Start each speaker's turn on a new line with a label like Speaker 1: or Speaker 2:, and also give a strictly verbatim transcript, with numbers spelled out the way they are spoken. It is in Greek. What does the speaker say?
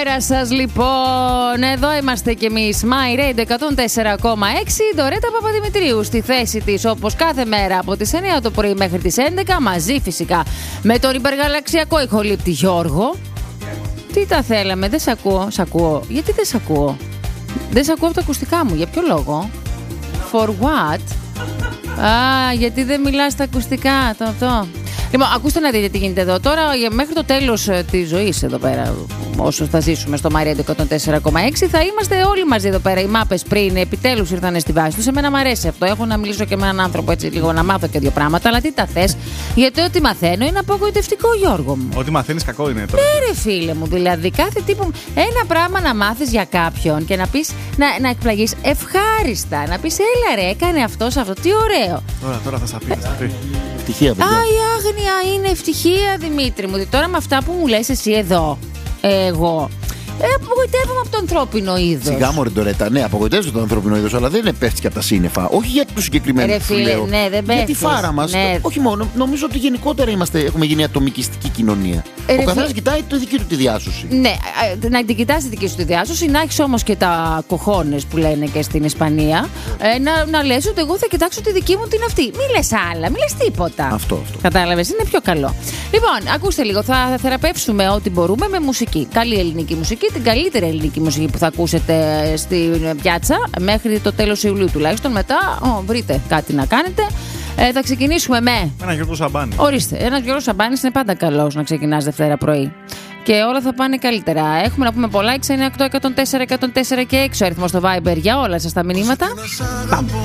Speaker 1: Καλησπέρα σας λοιπόν, εδώ είμαστε κι εμείς My Radio εκατόν τέσσερα κόμμα έξι. Ντορέτα Παπαδημητρίου στη θέση της, όπως κάθε μέρα από τις εννιά το πρωί μέχρι τις έντεκα, μαζί φυσικά με τον υπεργαλαξιακό ηχολήπτη Γιώργο. Τι τα θέλαμε, δεν σ' ακούω, σ' ακούω, γιατί δεν σ' ακούω, δεν σ' ακούω από τα ακουστικά μου, για ποιο λόγο? For what? Α, γιατί δεν μιλάς στα ακουστικά, το αυτό. Λοιπόν, ακούστε να δείτε τι γίνεται εδώ. Τώρα, μέχρι το τέλος της ζωής εδώ πέρα, όσο θα ζήσουμε στο My Radio εκατόν τέσσερα κόμμα έξι, θα είμαστε όλοι μαζί εδώ πέρα. Οι μάπες πριν επιτέλους ήρθαν στη βάση τους. Εμένα μου αρέσει αυτό. Έχω να μιλήσω και με έναν άνθρωπο έτσι λίγο να μάθω και δύο πράγματα. Αλλά τι τα θες, γιατί ό,τι μαθαίνω είναι απογοητευτικό, Γιώργο μου.
Speaker 2: Ό,τι μαθαίνεις κακό είναι τώρα.
Speaker 1: Ναι, ρε φίλε μου, δηλαδή κάθε τύπο. Ένα πράγμα να μάθεις για κάποιον και να πεις, να, να εκπλαγείς ευχάριστα. Να πεις, έλα ρε, έκανε αυτό σε αυτό. Τι ωραίο.
Speaker 2: Τώρα, τώρα θα σα πει.
Speaker 3: Ευτυχία, παιδιά.
Speaker 1: Α, η άγνοια είναι ευτυχία, Δημήτρη μου. Τώρα με αυτά που μου λες εσύ εδώ, εγώ, ε, απογοητεύομαι από το ανθρώπινο είδος.
Speaker 3: Σιγά μωρέ Ντορέτα, ναι, απογοητεύεσαι το ανθρώπινο είδος, αλλά δεν πέφτει και από τα σύννεφα. Όχι για του συγκεκριμένου.
Speaker 1: Ρε φίλε, ναι, δεν πέφτεις.
Speaker 3: Για τη φάρα μας.
Speaker 1: Ναι.
Speaker 3: Όχι μόνο, νομίζω ότι γενικότερα είμαστε, έχουμε γίνει ατομικιστική κοινωνία.
Speaker 1: Ε,
Speaker 3: Ο καθένας
Speaker 1: φι...
Speaker 3: κοιτάει το δική του τη διάσωση.
Speaker 1: Ναι, να την κοιτάς τη δική σου τη διάσωση, να έχεις όμως και τα κοχώνες που λένε και στην Ισπανία. Ε, να, να λες ότι εγώ θα κοιτάξω τη δική μου την αυτή. Μη λες άλλα, μη λες τίποτα.
Speaker 3: Αυτό, αυτό.
Speaker 1: Κατάλαβες, είναι πιο καλό. Λοιπόν, ακούστε λίγο, θα, θα θεραπεύσουμε ό,τι μπορούμε με μουσική. Καλή ελληνική μουσική, την καλύτερη ελληνική μουσική που θα ακούσετε στην πιάτσα μέχρι το τέλος Ιουλίου τουλάχιστον. Μετά, ο, βρείτε κάτι να κάνετε. Ε, θα ξεκινήσουμε με.
Speaker 2: Ένα Γιώργο Σαμπάνη.
Speaker 1: Ορίστε, ένα Γιώργο Σαμπάνη είναι πάντα καλός να ξεκινάς Δευτέρα πρωί. Και όλα θα πάνε καλύτερα. Έχουμε να πούμε πολλά. έξι εννιά οκτώ εκατόν τέσσερα εκατόν τέσσερα και έξι ο αριθμός στο Viber για όλα σας τα μηνύματα. Πάμε.